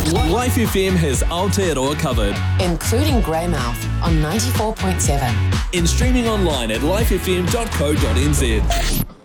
Life FM has Aotearoa covered. including Greymouth on 94.7. In streaming online at lifefm.co.nz.